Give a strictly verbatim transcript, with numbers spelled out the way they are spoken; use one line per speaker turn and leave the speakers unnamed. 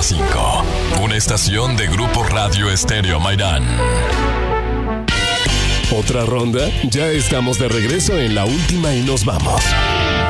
punto cinco. Una estación de Grupo Radio Estéreo Mairán. ¿Otra ronda? Ya estamos de regreso en la última y nos vamos.